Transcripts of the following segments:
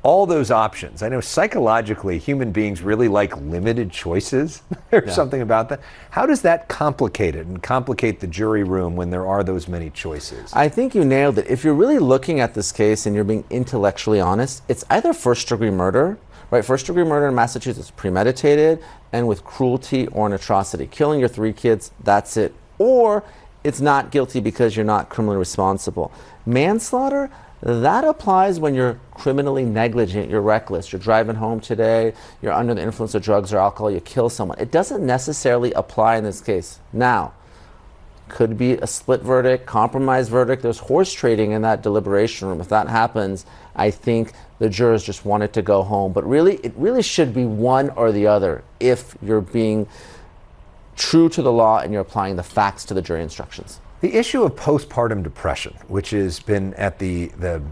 all those options. I know psychologically human beings really like limited choices. There's something about that. How does that complicate it and complicate the jury room when there are those many choices? I think you nailed it. If you're really looking at this case and you're being intellectually honest, it's either first-degree murder, right? First-degree murder in Massachusetts, premeditated and with cruelty or an atrocity. Killing your 3 kids, that's it. Or it's not guilty because you're not criminally responsible. Manslaughter, that applies when you're criminally negligent, you're reckless, you're driving home today, you're under the influence of drugs or alcohol, you kill someone. It doesn't necessarily apply in this case. Now, could be a split verdict, compromise verdict. There's horse trading in that deliberation room. If that happens, I think the jurors just wanted to go home. But really, it really should be one or the other if you're being true to the law and you're applying the facts to the jury instructions. The issue of postpartum depression, which has been at the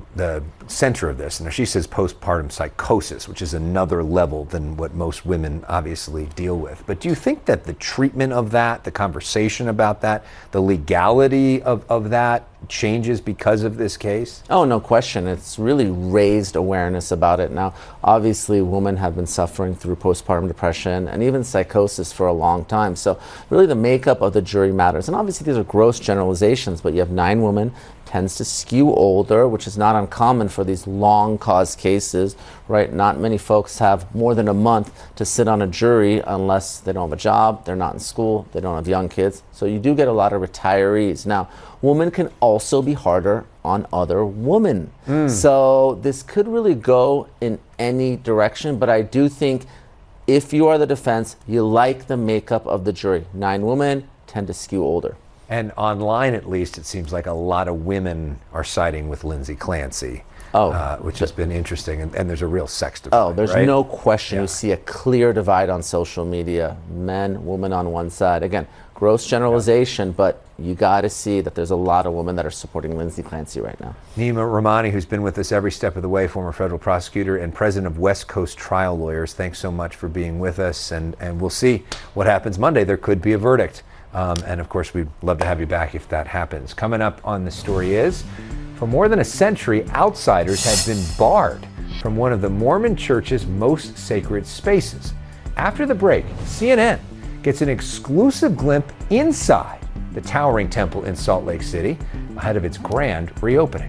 center of this, and she says postpartum psychosis, which is another level than what most women obviously deal with. But do you think that the treatment of that, the conversation about that, the legality of that changes because of this case? Oh, no question. It's really raised awareness about it. Now, obviously, women have been suffering through postpartum depression and even psychosis for a long time. So really the makeup of the jury matters. And obviously these are gross generalizations, but you have 9 women, tends to skew older, which is not uncommon for these long cause cases, right? Not many folks have more than a month to sit on a jury unless they don't have a job, they're not in school, they don't have young kids. So you do get a lot of retirees. Now, women can also be harder on other women. So this could really go in any direction, but I do think if you are the defense, you like the makeup of the jury. 9 women tend to skew older. And online, at least, it seems like a lot of women are siding with Lindsay Clancy, which has been interesting. And there's a real sex divide. Oh, there's right? no question. You see a clear divide on social media. Men, women on one side. Again, gross generalization, but you got to see that there's a lot of women that are supporting Lindsay Clancy right now. Nima Rahmani, who's been with us every step of the way, former federal prosecutor and president of West Coast Trial Lawyers. Thanks so much for being with us. And we'll see what happens Monday. There could be a verdict. And of course, we'd love to have you back if that happens. Coming up on The Story is, for more than a century, outsiders have been barred from one of the Mormon Church's most sacred spaces. After the break, CNN gets an exclusive glimpse inside the towering temple in Salt Lake City ahead of its grand reopening.